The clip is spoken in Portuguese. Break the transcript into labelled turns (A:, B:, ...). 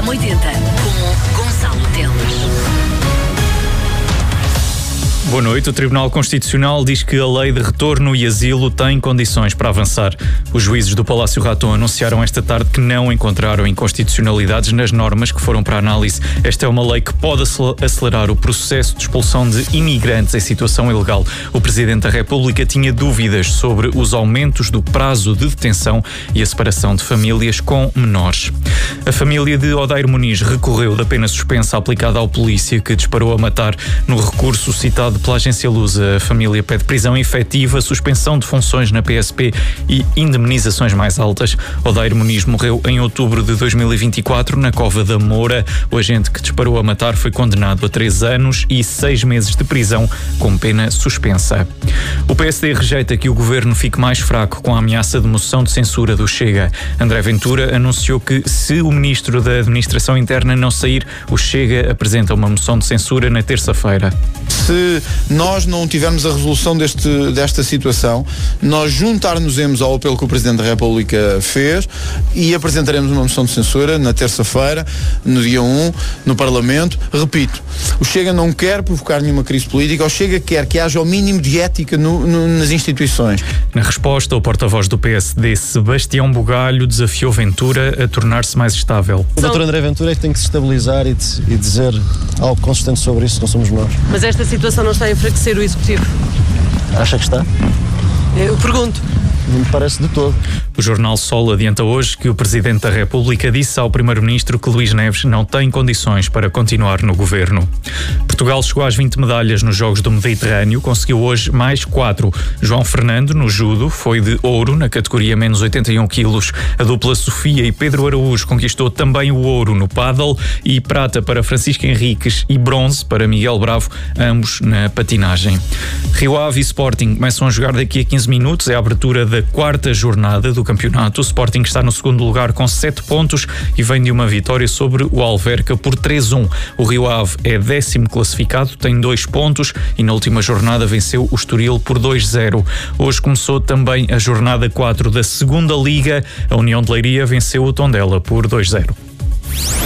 A: M80 com Gonçalo Teles.
B: Boa noite. O Tribunal Constitucional diz que a lei de retorno e asilo tem condições para avançar. Os juízes do Palácio Raton anunciaram esta tarde que não encontraram inconstitucionalidades nas normas que foram para análise. Esta é uma lei que pode acelerar o processo de expulsão de imigrantes em situação ilegal. O Presidente da República tinha dúvidas sobre os aumentos do prazo de detenção e a separação de famílias com menores. A família de Odair Muniz recorreu da pena suspensa aplicada ao polícia que disparou a matar. No recurso citado pela agência Lusa, a família pede prisão efetiva, suspensão de funções na PSP e indemnizações mais altas. Odair Muniz morreu em outubro de 2024 na Cova da Moura. O agente que disparou a matar foi condenado a 3 anos e 6 meses de prisão com pena suspensa. O PSD rejeita que o governo fique mais fraco com a ameaça de moção de censura do Chega. André Ventura anunciou que se o ministro da Administração Interna não sair, o Chega apresenta uma moção de censura na terça-feira.
C: Se nós não tivermos a resolução desta situação, nós juntar-nos-emos ao apelo que o Presidente da República fez e apresentaremos uma moção de censura na terça-feira, no dia 1, no Parlamento. Repito, o Chega não quer provocar nenhuma crise política, o Chega quer que haja o mínimo de ética nas instituições.
B: Na resposta, o porta-voz do PSD, Sebastião Bugalho, desafiou Ventura a tornar-se mais estável.
D: O Dr. André Ventura é que tem que se estabilizar e dizer algo consistente sobre isso, não somos nós.
E: Mas esta situação não está a enfraquecer o Executivo?
D: Acha que está?
E: Eu pergunto.
D: Não me parece de todo.
B: O jornal Sol adianta hoje que o Presidente da República disse ao Primeiro-Ministro que Luís Neves não tem condições para continuar no governo. Portugal chegou às 20 medalhas nos Jogos do Mediterrâneo, conseguiu hoje mais 4. João Fernando, no judo, foi de ouro na categoria menos 81 quilos. A dupla Sofia e Pedro Araújo conquistou também o ouro no pádel e prata para Francisco Henriques e bronze para Miguel Bravo, ambos na patinagem. Rio Ave e Sporting começam a jogar daqui a 15 minutos, é a abertura da 4ª jornada do campeonato. O Sporting está no segundo lugar com 7 pontos e vem de uma vitória sobre o Alverca por 3-1. O Rio Ave é 10º classificado, tem 2 pontos e na última jornada venceu o Estoril por 2-0. Hoje começou também a jornada 4 da segunda Liga. A União de Leiria venceu o Tondela por 2-0.